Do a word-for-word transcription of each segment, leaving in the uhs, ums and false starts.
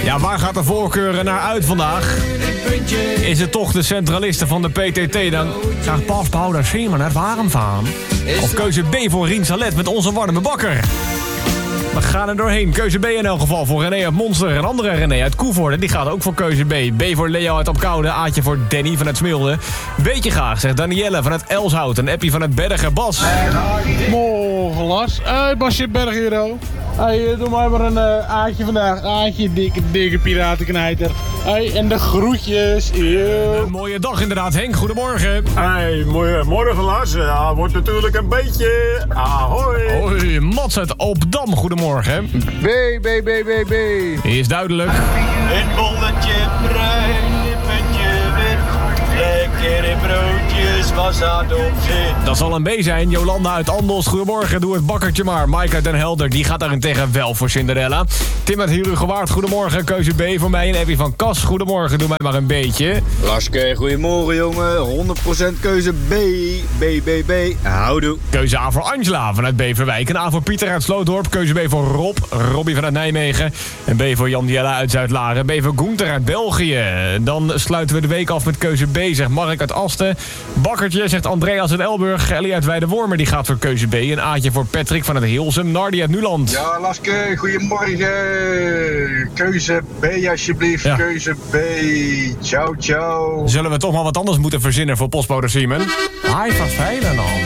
Ja, waar gaat de voorkeur naar uit vandaag? Is het toch de centralisten van de P T T? Dan zegt pasbouder Simon het warm van. Of keuze B voor Rien Salet met onze warme bakker. We gaan er doorheen. Keuze B in elk geval voor René uit Monster. En andere René uit Koevoorde, die gaat ook voor keuze B. B voor Leo uit Opkoude. Aatje voor Danny van het Smilde. Beetje graag, zegt Danielle van het Elshout. En Appie van het Bergen. Bas. Morgen, Lars. Hey, Basje Berg hier, oh. Hey, doe maar maar een uh, aatje vandaag. Aatje, dikke, dikke piratenknijter. Hey, en de groetjes. Eeuw. Een mooie dag inderdaad, Henk. Goedemorgen. Hey, morgen Lars. Ja, wordt natuurlijk een beetje. Ahoy. Hoi, Mats uit Opdam. Goedemorgen. B, B, B, B, B. Is duidelijk. Een bolletje bruin, een puntje wit. Lekker in broodjes, was dat op zin. Dat zal een B zijn. Jolanda uit Andos. Goedemorgen, doe het bakkertje maar. Maaike uit Den Helder, die gaat daarentegen wel voor Cinderella. Tim uit Herugewaard, goedemorgen. Keuze B voor mij. En Effie van Kas, goedemorgen. Doe mij maar een beetje. Laske, goedemorgen jongen. honderd procent keuze B. B, B, B. Houdoe. Keuze A voor Angela vanuit Beverwijk. En A voor Pieter uit Slootdorp. Keuze B voor Rob. Robbie vanuit Nijmegen. En B voor Jan Jella uit Zuid-Laren. B voor Gunther uit België. Dan sluiten we de week af met keuze B, zegt Mark uit Asten. Bakkertje, zegt Andreas uit Elburg. Ellie uit Weidewormer, die gaat voor keuze B. Een Aatje voor Patrick van het Hilsum. Nardi uit Nuland. Ja, Laske, goedemorgen. Keuze B alsjeblieft, Ja. keuze B. Ciao, ciao. Zullen we toch maar wat anders moeten verzinnen voor postbode Simon? Hij vervelen al.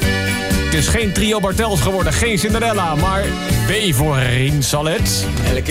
Het is geen trio Bartels geworden, geen Cinderella, maar B voor Rien Salet.